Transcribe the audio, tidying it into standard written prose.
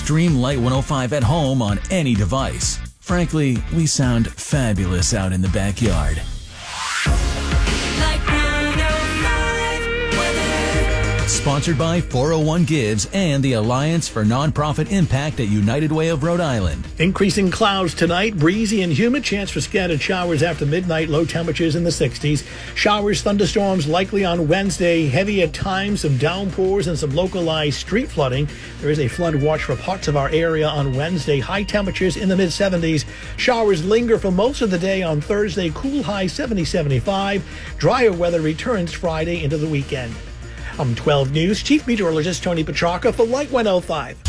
Stream Light 105 at home on any device. Frankly, we sound fabulous out in the backyard. Sponsored by 401 Gives and the Alliance for Nonprofit Impact at United Way of Rhode Island. Increasing clouds tonight, breezy and humid, chance for scattered showers after midnight, low temperatures in the 60s. Showers, thunderstorms likely on Wednesday, heavy at times, some downpours and some localized street flooding. There is a flood watch for parts of our area on Wednesday, high temperatures in the mid-70s. Showers linger for most of the day on Thursday, cool high 70-75. Drier weather returns Friday into the weekend. I'm 12 News Chief Meteorologist Tony Petrarca for Light 105.